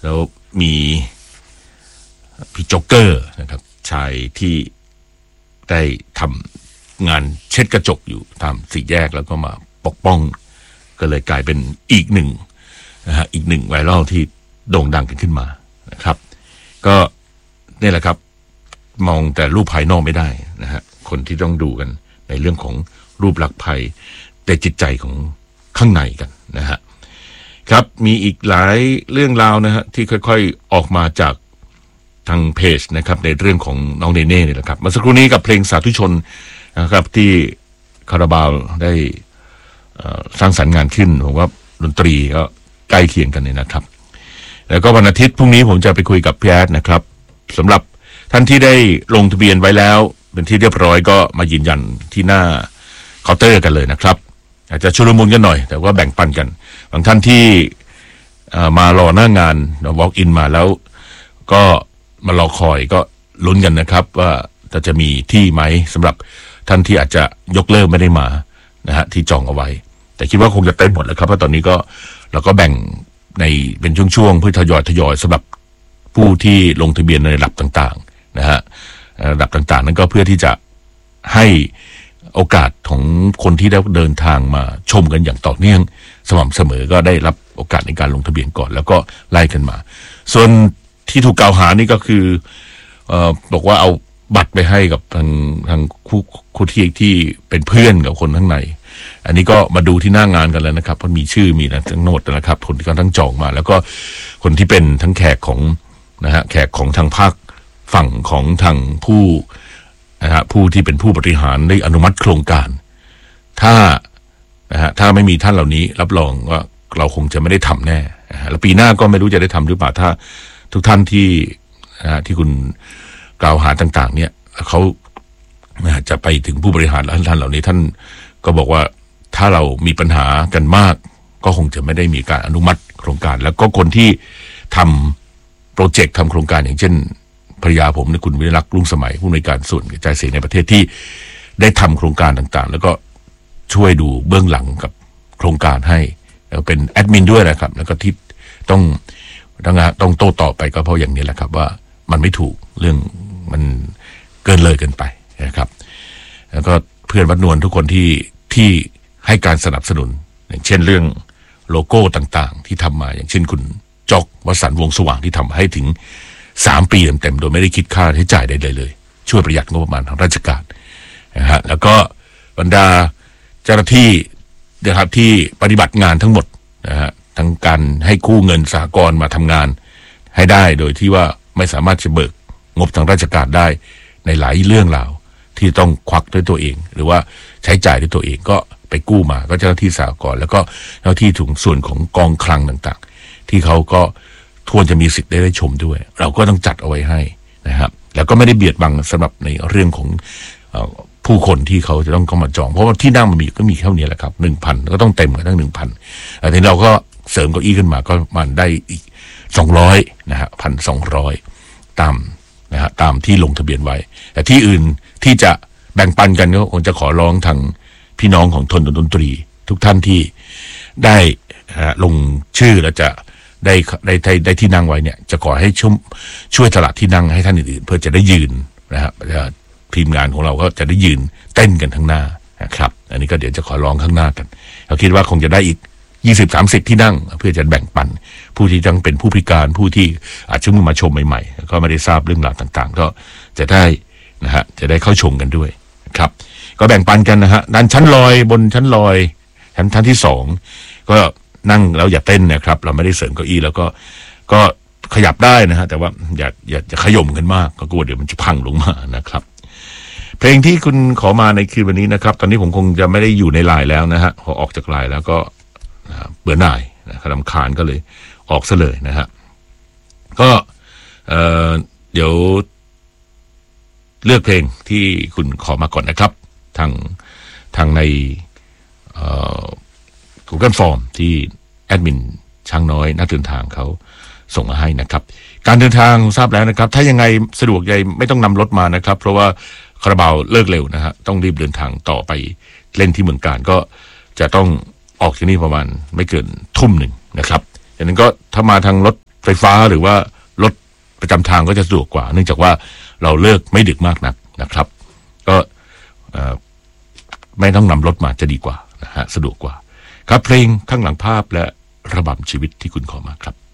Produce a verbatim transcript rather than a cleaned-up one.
แล้วมีพี่โจ๊กเกอร์นะครับชายที่ได้ทำงานเช็ดกระจกอยู่ตามสี่แยกแล้วก็มาปกป้องก็เลยกลายเป็นอีกหนึ่งนะฮะอีกหนึ่งไวรัลที่โด่งดังกันขึ้นมานะครับก็นี่แหละครับมองแต่รูปภายนอกไม่ได้นะฮะคนที่ต้องดูกันในเรื่องของรูปลักษณ์ภายในจิตใจของข้างในกันนะฮะครับมีอีกหลายเรื่องราวนะฮะที่ค่อยๆออกมาจากทางเพจนะครับในเรื่องของน้องเนเน่นี่แหละครับเมื่อสักครู่นี้กับเพลงสาธุชนนะครับที่คาราบาวได้สร้างสรรค์งานขึ้นผมว่าดนตรีก็ใกล้เคียงกันเลยนะครับแล้วก็วันอาทิตย์พรุ่งนี้ผมจะไปคุยกับพี่แอดนะครับสำหรับท่านที่ได้ลงทะเบียนไว้แล้วเป็นที่เรียบร้อยก็มายืนยันที่หน้าเคาน์เตอร์กันเลยนะครับอาจจะชุลมุนกันหน่อยแต่ว่าแบ่งปันกันบางท่านที่มารอหน้างาน walk in มาแล้วก็มารอคอยก็ลุ้นกันนะครับว่าจะจะมีที่ไหมสำหรับท่านที่อาจจะยกเลิกไม่ได้มานะฮะที่จองเอาไว้แต่คิดว่าคงจะเต็มหมดแล้วครับเพราะตอนนี้ก็เราก็แบ่งในเป็นช่วงๆเพื่อทยอยทยอยสำหรับผู้ที่ลงทะเบียนในระดับต่างๆนะฮะระดับต่างๆนั้นก็เพื่อที่จะให้โอกาสของคนที่ได้เดินทางมาชมกันอย่างต่อเนื่องสม่ำเสมอก็ได้รับโอกาสในการลงทะเบียนก่อนแล้วก็ไล่กันมาส่วนที่ถูกกล่าวหานี่ก็คือเอ่อบอกว่าเอาบัตรไปให้กับทางทางคู่คู่ที่ที่เป็นเพื่อนกับคนข้างในอันนี้ก็มาดูที่หน้างานกันแล้วนะครับเพราะมีชื่อมีนะทั้งโน้ตนะครับคนที่เขาทั้งจองมาแล้วก็คนที่เป็นทั้งแขกของนะฮะแขกของทางภาคฝั่งของทางผู้นะฮะผู้ที่เป็นผู้บริหารได้อนุมัติโครงการถ้านะฮะถ้าไม่มีท่านเหล่านี้รับรองว่าเราคงจะไม่ได้ทำแน่แล้วปีหน้าก็ไม่รู้จะได้ทำหรือเปล่าถ้าทุกท่านที่นะฮะที่คุณกล่าวหาต่างๆเนี่ยเขานะฮะจะไปถึงผู้บริหารท่านเหล่านี้ท่านก็บอกว่าถ้าเรามีปัญหากันมากก็คงจะไม่ได้มีการอนุมัติโครงการแล้วก็คนที่ทำโปรเจกต์ทำโครงการอย่างเช่นภรรยาผมเนี่ยคุณวิรักษ์รุ่งสมัยผู้อำนวยการส่วนกระจายเสียงในประเทศที่ได้ทำโครงการต่างๆแล้วก็ช่วยดูเบื้องหลังกับโครงการให้แล้วเป็นแอดมินด้วยนะครับแล้วก็ที่ต้องต้องต้องโต้ตอบไปก็เพราะอย่างนี้แหละครับว่ามันไม่ถูกเรื่องมันเกินเลยเกินไปนะครับแล้วก็เพื่อนวัดนวลทุกคนที่ที่ให้การสนับสนุนอย่างเช่นเรื่องโลโก้ต่างๆที่ทำมาอย่างเช่นคุณจอกวสันต์วงสว่างที่ทำให้ถึงสามปีเต็มๆโดยไม่ได้คิดค่าใช้จ่ายใดๆเลยช่วยประหยัดงบประมาณทางราชการนะฮะแล้วก็บรรดาเจ้าหน้าที่นะครับที่ปฏิบัติงานทั้งหมดนะฮะทั้งการให้กู้เงินสหกรณ์มาทำงานให้ได้โดยที่ว่าไม่สามารถจะเบิกงบทางราชการได้ในหลายเรื่องราวที่ต้องควักด้วยตัวเองหรือว่าใช้จ่ายด้วยตัวเองก็ไปกู้มาก็เจ้าหน้าที่สหกรณ์แล้วก็เจ้าหน้าที่ถุงส่วนของกองคลังต่างๆที่เขาก็ควรจะมีสิทธิ์ได้ได้ชมด้วยเราก็ต้องจัดเอาไว้ให้นะครับแล้วก็ไม่ได้เบียดบังสำหรับในเรื่องของผู้คนที่เขาจะต้องเข้ามาจองเพราะว่าที่นั่งมันมีก็มีเท่านี้แหละครับหนึ่งพันก็ต้องเต็มกันทั้งหนึ่งพันแต่ทีนี้เราก็เสริมเก้าอี้ขึ้นมาก็มันได้อีกสองร้อยนะฮะพันสองร้อยตามนะฮะตามที่ลงทะเบียนไว้แต่ที่อื่นที่จะแบ่งปันกันก็คงจะขอร้องทางพี่น้องของทนดนตรีทุกท่านที่ได้ลงชื่อแล้วจะได้ได้ได้ได้ที่นั่งไว้เนี่ยจะขอให้ช่วยช่วยสละที่นั่งให้ท่านอื่นๆเพื่อจะได้ยืนนะครับทีมงานของเราก็จะได้ยืนเต้นกันทั้งหน้านะครับอันนี้ก็เดี๋ยวจะขอร้องข้างหน้ากันเราคิดว่าคงจะได้อีกยี่สิบ สามสิบที่นั่งเพื่อจะแบ่งปันผู้ที่ต้องเป็นผู้พิการผู้ที่อาจจะเพิ่งมาชมใหม่ๆก็ไม่ได้ทราบเรื่องราวต่างๆก็จะได้นะฮะจะได้เข้าชมกันด้วยครับก็แบ่งปันกันนะฮะด้านชั้นลอยบนชั้นลอยชั้นชั้นที่สองก็นั่งแล้วอย่าเต้นนะครับเราไม่ได้เสริมเก้าอี้แล้วก็ก็ขยับได้นะฮะแต่ว่าอย่าอย่าจะขย่มกันมากก็กลัวเดี๋ยวมันจะพังลงมานะครับเพลงที่คุณขอมาในคืนวันนี้นะครับตอนนี้ผมคงจะไม่ได้อยู่ในไลน์แล้วนะฮะพอออกจากไลน์แล้วก็เบื่อหน่ายนะรำคาญก็เลยออกซะเลยนะฮะก็เอ่อเดี๋ยวเลือกเพลงที่คุณขอมาก่อนนะครับทางทางในเอ่อ Google Form ที่แอดมินช่างน้อยนักเดินทางเขาส่งมาให้นะครับการเดินทางทราบแล้วนะครับถ้ายังไงสะดวกใจไม่ต้องนำรถมานะครับเพราะว่าคาราบาวเลิกเร็วนะฮะต้องรีบเดินทางต่อไปเล่นที่เมืองการก็จะต้องออกที่นี่ประมาณไม่เกินทุ่มหนึ่งนะครับดังนั้นก็ถ้ามาทางรถไฟฟ้าหรือว่ารถประจำทางก็จะสะดวกกว่าเนื่องจากว่าเราเลิกไม่ดึกมากนักนะครับก็ไม่ต้องนำรถมาจะดีกว่านะฮะสะดวกกว่าครับเพลงข้างหลังภาพและระบำชีวิตที่คุณขอมาครับ